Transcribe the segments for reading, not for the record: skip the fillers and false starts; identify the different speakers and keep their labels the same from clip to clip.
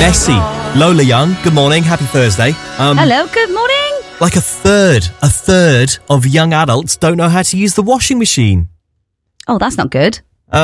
Speaker 1: messy. Lola Young, good morning, happy Thursday.
Speaker 2: Hello, good morning.
Speaker 1: Like a third of young adults don't know how to use the washing machine.
Speaker 2: Oh, that's not good.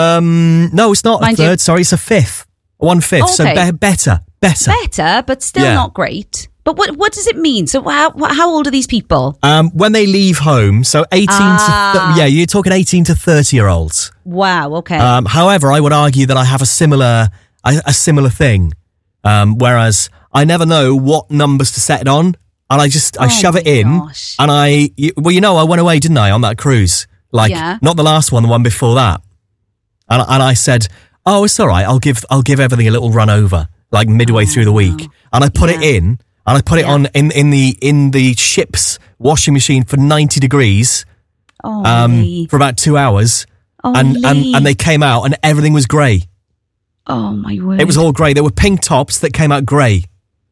Speaker 1: No, it's not a third, sorry, it's a fifth. 1/5,
Speaker 2: okay.
Speaker 1: So better.
Speaker 2: Better, but still not great. But what does it mean? So how old are these people?
Speaker 1: When they leave home, so 18 you're talking 18 to 30-year-olds.
Speaker 2: Wow, okay.
Speaker 1: However, I would argue that I have a similar thing, whereas I never know what numbers to set it on, and I shove it in,
Speaker 2: gosh.
Speaker 1: and I went away, didn't I, on that cruise? Not the last one, the one before that, and I said, oh, it's all right, I'll give everything a little run over, like midway through the week, and I put it in. And I put it on in the ship's washing machine for 90 degrees for about 2 hours. And they came out and everything was grey.
Speaker 2: Oh, my word.
Speaker 1: It was all grey. There were pink tops that came out grey.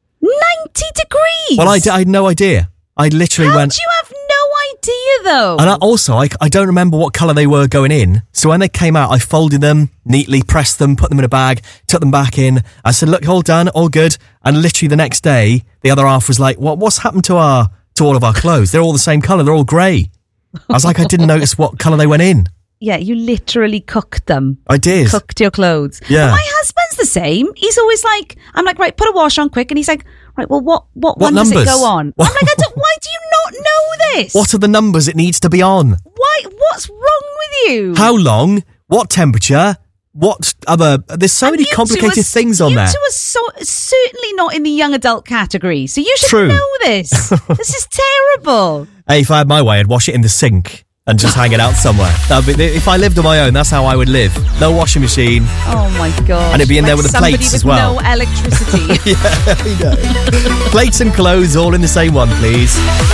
Speaker 2: 90 degrees?
Speaker 1: Well, I had no idea. I literally
Speaker 2: How do you have no idea, though?
Speaker 1: And I don't remember what colour they were going in. So when they came out, I folded them neatly, pressed them, put them in a bag, took them back in. I said, look, all done, all good. And literally the next day, the other half was like, what's happened to all of our clothes? They're all the same colour. They're all grey. I was like, I didn't notice what colour they went in.
Speaker 2: Yeah, you literally cooked them.
Speaker 1: I did.
Speaker 2: Cooked your clothes.
Speaker 1: Yeah.
Speaker 2: But my husband's the same. He's always like, I'm like, right, put a wash on quick. And he's like, right, well, what one
Speaker 1: numbers
Speaker 2: does it go on? I'm like, why do you not know this?
Speaker 1: What are the numbers it needs to be on?
Speaker 2: Why? What's wrong with you?
Speaker 1: How long? What temperature? What other... There's so many complicated things on there.
Speaker 2: You two are certainly not in the young adult category, so you should know this. This is terrible.
Speaker 1: Hey, if I had my way, I'd wash it in the sink and just hang it out somewhere. If I lived on my own, that's how I would live. No washing machine.
Speaker 2: Oh my God.
Speaker 1: And it'd be in there with the plates as well.
Speaker 2: No electricity.
Speaker 1: Yeah, I know. Plates and clothes all in the same one, please.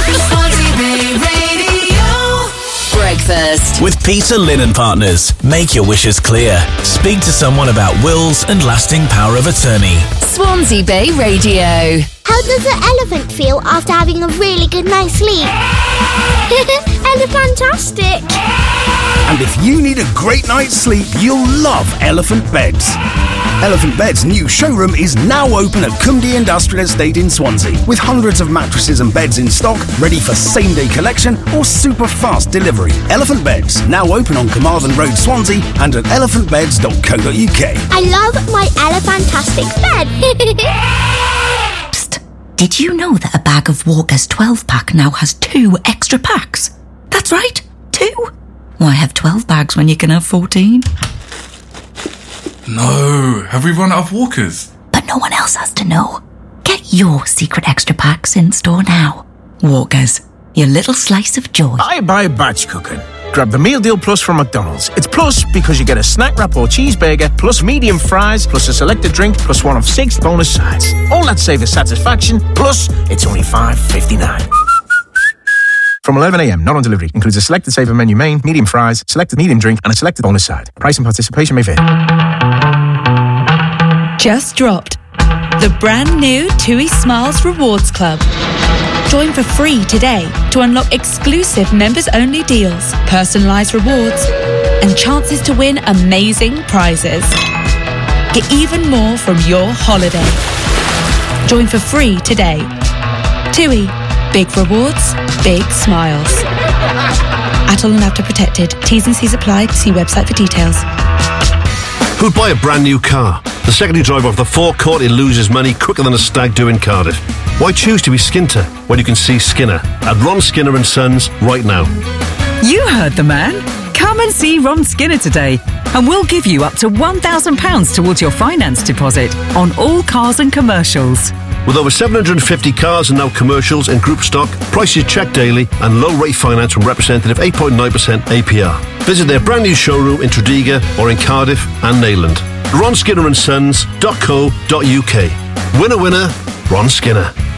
Speaker 3: Breakfast with Peter Linen Partners. Make your wishes clear. Speak to someone about wills and lasting power of attorney.
Speaker 4: Swansea Bay Radio.
Speaker 5: How does an elephant feel after having a really good night's sleep? Elephantastic!
Speaker 6: And if you need a great night's sleep, you'll love Elephant Beds. Elephant Beds' new showroom is now open at Cumdy Industrial Estate in Swansea, with hundreds of mattresses and beds in stock, ready for same-day collection or super fast delivery. Elephant Beds, now open on Carmarthen Road, Swansea, and at elephantbeds.co.uk.
Speaker 5: I love my Elephantastic bed.
Speaker 7: Psst. Did you know that a bag of Walker's 12-pack now has 2 extra packs? That's right, 2. Why have 12 bags when you can have 14?
Speaker 8: No, have we run out of Walkers?
Speaker 7: But no one else has to know. Get your secret extra packs in store now. Walkers, your little slice of joy.
Speaker 9: I buy batch cooking. Grab the Meal Deal Plus from McDonald's. It's plus because you get a snack wrap or cheeseburger, plus medium fries, plus a selected drink, plus one of 6 bonus sides. All that savor satisfaction, plus it's only $5.59. From 11 a.m, not on delivery. Includes a selected saver menu main, medium fries, selected medium drink, and a selected bonus side. Price and participation may vary.
Speaker 10: Just dropped the brand new TUI Smiles Rewards Club. Join for free today to unlock exclusive members-only deals, personalised rewards, and chances to win amazing prizes. Get even more from your holiday. Join for free today. TUI. Big rewards, big smiles. At all and after protected. T's and C's apply. See website for details.
Speaker 11: Who'd buy a brand new car? The secondary driver of the forecourt loses money quicker than a stag do in Cardiff. Why choose to be Skinter when you can see Skinner at Ron Skinner and Sons right now?
Speaker 12: You heard the man. Come and see Ron Skinner today, and we'll give you up to £1,000 towards your finance deposit on all cars and commercials.
Speaker 11: With over 750 cars and now commercials in group stock, prices checked daily and low rate finance from representative 8.9% APR. Visit their brand new showroom in Tredegar or in Cardiff and Neyland. RonSkinnerandSons.co.uk. Winner, winner, Ron Skinner.